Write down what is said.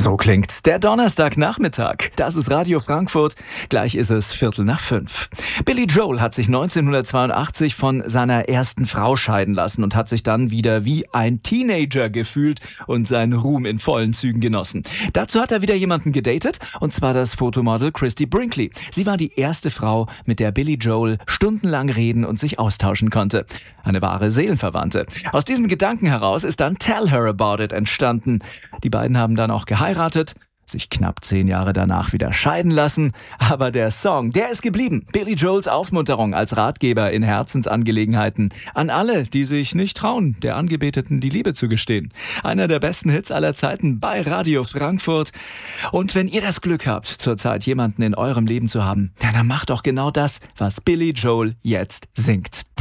So klingt der Donnerstagnachmittag. Das ist Radio Frankfurt. Gleich ist es 4:45. Billy Joel hat sich 1982 von seiner ersten Frau scheiden lassen und hat sich dann wieder wie ein Teenager gefühlt und seinen Ruhm in vollen Zügen genossen. Dazu hat er wieder jemanden gedatet, und zwar das Fotomodel Christy Brinkley. Sie war die erste Frau, mit der Billy Joel stundenlang reden und sich austauschen konnte. Eine wahre Seelenverwandte. Aus diesem Gedanken heraus ist dann Tell Her About It entstanden. Die beiden haben dann auch geheiratet, sich knapp 10 Jahre danach wieder scheiden lassen. Aber der Song, der ist geblieben. Billy Joels Aufmunterung als Ratgeber in Herzensangelegenheiten an alle, die sich nicht trauen, der Angebeteten die Liebe zu gestehen. Einer der besten Hits aller Zeiten bei Radio Frankfurt. Und wenn ihr das Glück habt, zurzeit jemanden in eurem Leben zu haben, dann macht doch genau das, was Billy Joel jetzt singt.